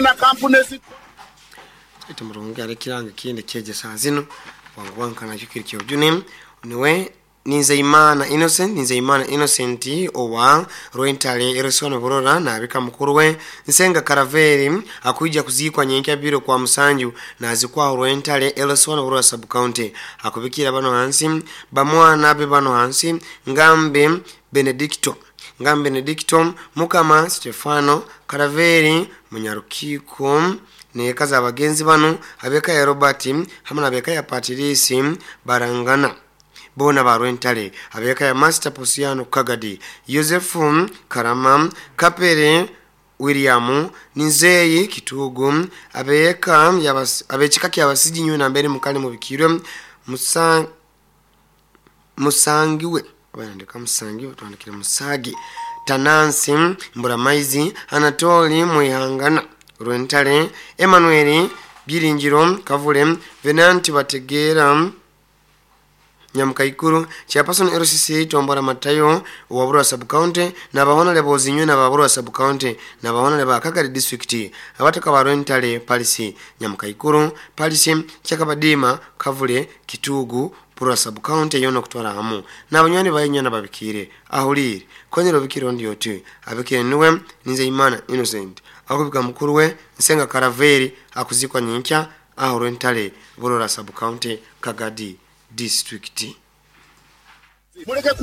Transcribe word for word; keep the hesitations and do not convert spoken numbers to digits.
na kampuni ite murungi arekiranga kindi keje saa zino wangwanka na chukiri kyo juni niwe Nizeyimana Innocent Nizeyimana Innocent owa Rwentale Erosone Burora na abika mukuru we Nsenga Karaveri akuija kuzikwa nyenkya biro kwa Musanju na azikwa Rwentale Erosone Burora sub county akubikira bano hansi bamwana be bano hansi Ngambe Benedicto Ngambe Benedicto Mukama Stefano Karaveri Munyarukiko ne kaza abagenzi bano abeka ya Robert hamwe abeka ya Patrice Barangana bona ba Rwentale abeka ya Master Posiano Kagadi Yosefu Karama Kapere William Nizeyi Kitugu abeka abechika kya basiji nyu na mbere mukali mu bikiro musa musangiwe abandika musangiwe twandikira musagi Tanansi Mburamaizi Anatoli Muyangana Rwentale Emmanuel Biringiro Kavule Venanti Bategera Nyamkaikuru chairperson R C C Tombora Matayo wa Burura sub county na bahona lebo zinyo na Burura sub county na bahona leba Kagari district abataka ba Rwentale Palisi Nyamkaikuru Palisi Chakabadima Kavule Kitugu Burura sub county yona kutwara hamu na abanyani bayinya na babikire ahulire konyero bikiro ndiyo tu abikire niwe Nizeyimana Innocent akubika mukuru we Nsenga Karaveri akuzikwa nyinkya aho Rwentale Burura sub county Kagadi district.